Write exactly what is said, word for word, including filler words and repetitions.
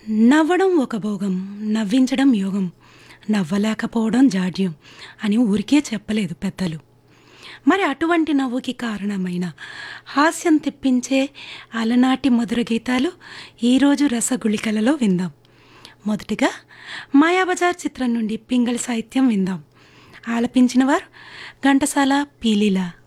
నవ్వడం ఒక భోగం, నవ్వించడం యోగం, నవ్వలేకపోవడం జాడ్యం అని ఊరికే చెప్పలేదు పెద్దలు. మరి అటువంటి నవ్వుకి కారణమైన హాస్యం తెప్పించే అలనాటి మధుర గీతాలు ఈరోజు రసగుళికలలో విందాం. మొదటిగా మాయాబజార్ చిత్రం నుండి పింగళి సాహిత్యం విందాం. ఆలపించిన వారు ఘంటసాల, పీలీల.